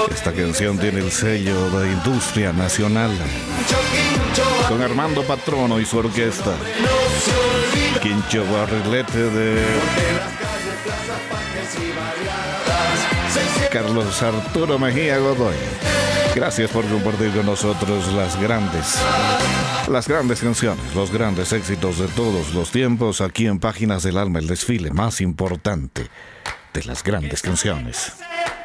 Esta canción tiene el sello de Industria Nacional, con Armando Patrono y su orquesta. Quincho Barrilete de Carlos Arturo Mejía Godoy. Gracias por compartir con nosotros las grandes canciones, los grandes éxitos de todos los tiempos, aquí en Páginas del Alma, el desfile más importante de las grandes canciones.